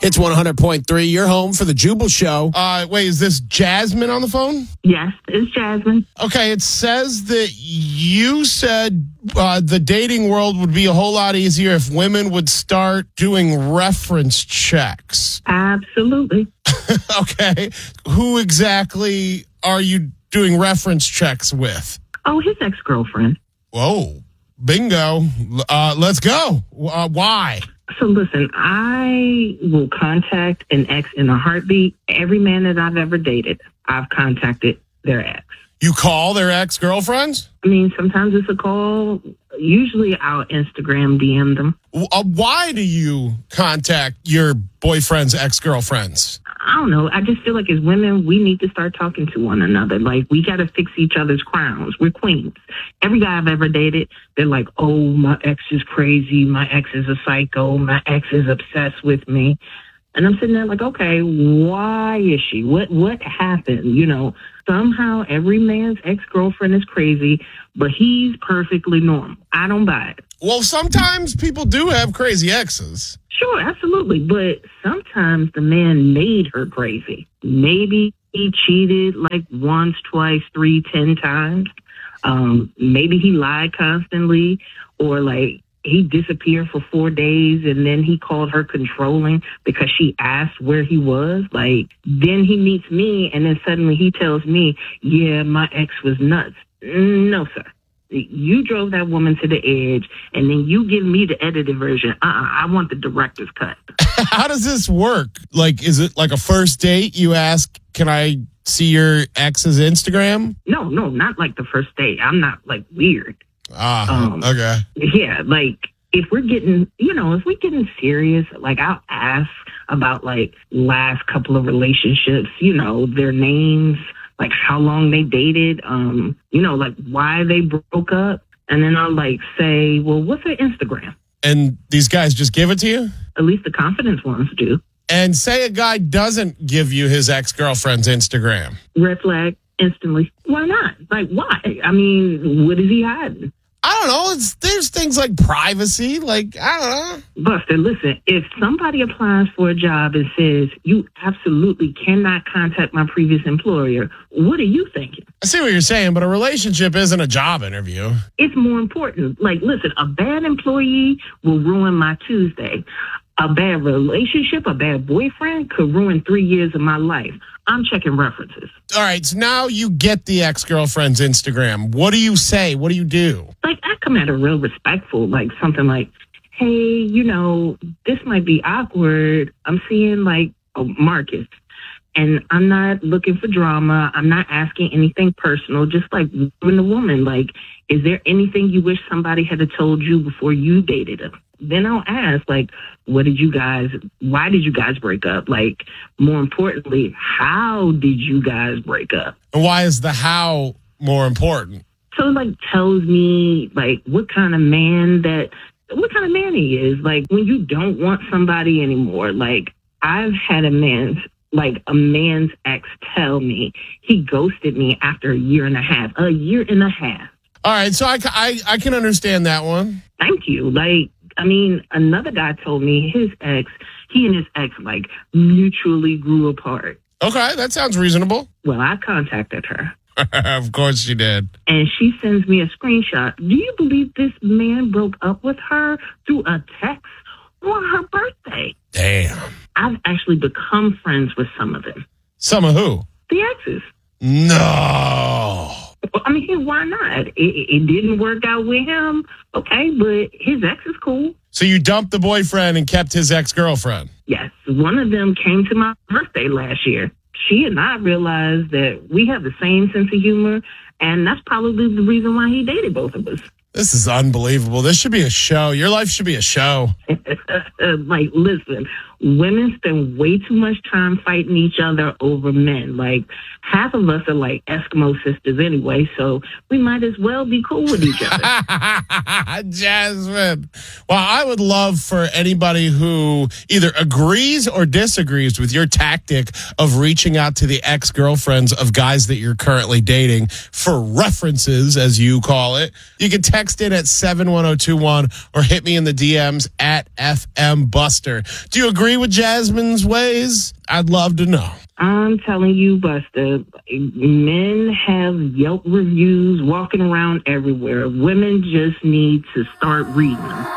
It's 100.3. You're home for the Jubal Show. Wait, is this Jasmine on the phone? Yes, it's Jasmine. Okay, it says that you said the dating world would be a whole lot easier if women would start doing reference checks. Absolutely. Okay. Who exactly are you doing reference checks with? Oh, his ex-girlfriend. Whoa. Bingo. Let's go. Why? So listen, I will contact an ex in a heartbeat. Every man that I've ever dated, I've contacted their ex. You call their ex-girlfriends? I mean, sometimes it's a call. Usually I'll Instagram DM them. Why do you contact your boyfriend's ex-girlfriends? I don't know. I just feel like as women, we need to start talking to one another. Like, we got to fix each other's crowns. We're queens. Every guy I've ever dated, they're like, oh, my ex is crazy. My ex is a psycho. My ex is obsessed with me. And I'm sitting there like, okay, why is she? What happened? You know, somehow every man's ex-girlfriend is crazy, but he's perfectly normal. I don't buy it. Well, sometimes people do have crazy exes. Sure, absolutely. But sometimes the man made her crazy. Maybe he cheated like once, twice, 3, 10 times. Maybe he lied constantly, or like he disappeared for 4 days and then he called her controlling because she asked where he was. Like, then he meets me and then suddenly he tells me, yeah, my ex was nuts. No, sir. You drove that woman to the edge, and then you give me the edited version. I want the director's cut. How does this work? Like, is it like a first date? You ask, can I see your ex's Instagram? No, not like the first date. I'm not, like, weird. Okay. Yeah, like, if we're getting serious, like, I'll ask about, like, last couple of relationships, their names, like how long they dated, like why they broke up. And then I'll like say, well, what's her Instagram? And these guys just give it to you? At least the confidence ones do. And say a guy doesn't give you his ex-girlfriend's Instagram. Red flag instantly. Why not? Like, why? I mean, what is he hiding? I don't know. There's things like privacy. Like, I don't know. Buster, listen, if somebody applies for a job and says, you absolutely cannot contact my previous employer, what are you thinking? I see what you're saying, but a relationship isn't a job interview. It's more important. Like, listen, a bad employee will ruin my Tuesday. A bad relationship, a bad boyfriend could ruin 3 years of my life. I'm checking references. All right, so now you get the ex-girlfriend's Instagram. What do you say? What do you do? Like, I come at her real respectful, like something like, hey, this might be awkward. I'm seeing, like, Marcus, and I'm not looking for drama. I'm not asking anything personal, just like when the woman, like, is there anything you wish somebody had told you before you dated him? Then I'll ask, like, why did you guys break up? Like, more importantly, how did you guys break up? And why is the how more important? So, like, tells me, like, what kind of man he is. Like, when you don't want somebody anymore. Like, I've had a man's ex tell me he ghosted me after a year and a half. A year and a half. All right, so I can understand that one. Thank you. Like, I mean, another guy told me he and his ex, like, mutually grew apart. Okay, that sounds reasonable. Well, I contacted her. Of course you did. And she sends me a screenshot. Do you believe this man broke up with her through a text on her birthday? Damn. I've actually become friends with some of them. Some of who? The exes. No. I mean, why not? It didn't work out with him, okay, but his ex is cool. So you dumped the boyfriend and kept his ex-girlfriend? Yes. One of them came to my birthday last year. She and I realized that we have the same sense of humor, and that's probably the reason why he dated both of us. This is unbelievable. This should be a show. Your life should be a show. Like, listen, women spend way too much time fighting each other over men. Like, half of us are like Eskimo sisters anyway, so we might as well be cool with each other. Jasmine. Well, I would love for anybody who either agrees or disagrees with your tactic of reaching out to the ex-girlfriends of guys that you're currently dating for references, as you call it. You can text text in at 71021 or hit me in the DMs at FM Buster. Do you agree with Jasmine's ways? I'd love to know. I'm telling you, Buster, men have Yelp reviews walking around everywhere. Women just need to start reading them.